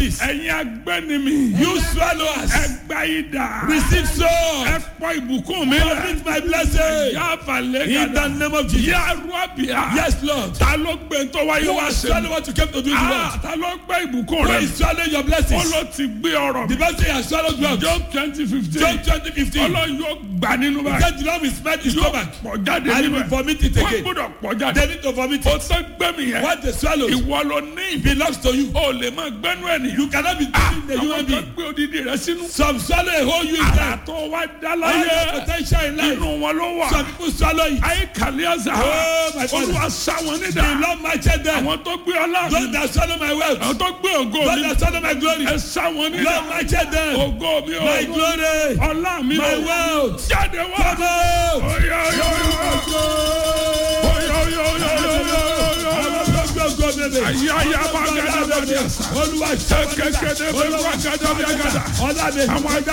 this. ẹ̀yin agbẹ́nimi. You swallowers. ẹgbẹ́ idà. Receive so. ẹ pọ ìbùkún mi lẹ. Commit my blessing. Yàfàlẹ́ In the name of Jesus. Yàrú àbíyá. Yes, Lord. Ta ló gbé tó wáyé You wá will sí? swallow what you came to do in the world. Ta ló gbé ìbùkún Who rẹ? is swallowing your blessings? Ó ló ti gbé ọrọ̀ The mi. Bible says he has swallowed wealth. Job 2015. Job 2015. Ọlọ́run yóò gbà nínú He báyìí. said the Lord will smite his Yóò stomach. pọ̀ jáde And he nínú will ẹ̀. vomit it Wọ́n again. gbọ́dọ̀ pọ̀ jáde. They need to vomit Ó it. tó gbé mi yẹn. What they swallowed Ìwọ ló ní. belongs to you. O lè máa gbẹ́nu ẹ̀ nìyí. You cannot be taking the human Àwọn kan being. gbé odidi rẹ sínú. Some swallow a whole you in Àrà life. tó wá dá All láyé. your potential in life. Inú wọn ló wà. Some people swallow it. Ayé kàlíàsà. Oh, my father. Olúwa sá wọn The nídà. Lord matched them. Àwọn tó gbé ọlá Those mi. that swallow my wealth. Àwọn tó gbé ògo Those mi. that swallow my glory. Ẹ sá wọn nídà. Lord matched them. Ògo mi o. My glory. Ọlá mi o. My wealth. Jáde wá. Come out. Oya oya oya. Oya oya oya oya. Ayaya bagada bagada. Olúwa ṣe Kẹ̀kẹ́ de bẹ wá gada bí agada. ọlá mi. Àwọn